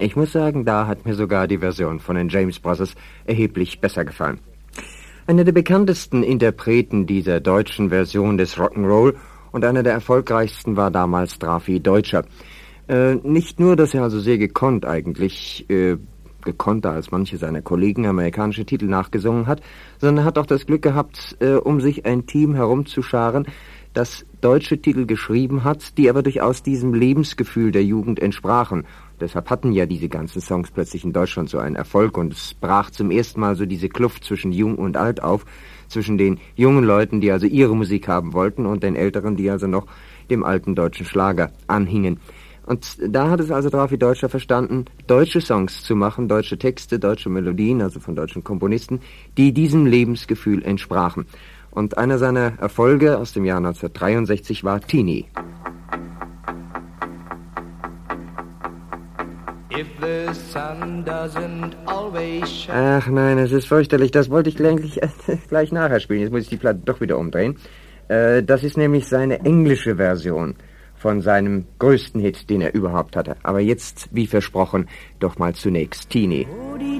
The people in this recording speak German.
Ich muss sagen, da hat mir sogar die Version von den James Brothers erheblich besser gefallen. Einer der bekanntesten Interpreten dieser deutschen Version des Rock'n'Roll und einer der erfolgreichsten war damals Drafi Deutscher. Nicht nur, dass er also sehr gekonnt eigentlich, gekonnter als manche seiner Kollegen amerikanische Titel nachgesungen hat, sondern er hat auch das Glück gehabt, um sich ein Team herumzuscharen, das deutsche Titel geschrieben hat, die aber durchaus diesem Lebensgefühl der Jugend entsprachen. Deshalb hatten ja diese ganzen Songs plötzlich in Deutschland so einen Erfolg und es brach zum ersten Mal so diese Kluft zwischen Jung und Alt auf, zwischen den jungen Leuten, die also ihre Musik haben wollten und den Älteren, die also noch dem alten deutschen Schlager anhingen. Und da hat es also Drafi Deutscher verstanden, deutsche Songs zu machen, deutsche Texte, deutsche Melodien, also von deutschen Komponisten, die diesem Lebensgefühl entsprachen. Und einer seiner Erfolge aus dem Jahr 1963 war Teenie. Ach nein, es ist fürchterlich, das wollte ich eigentlich gleich nachher spielen. Jetzt muss ich die Platte doch wieder umdrehen. Das ist nämlich seine englische Version von seinem größten Hit, den er überhaupt hatte. Aber jetzt, wie versprochen, doch mal zunächst Teenie. Oh, die